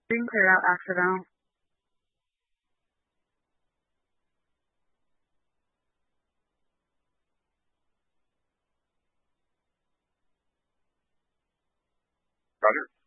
We can clear it out after though. Roger.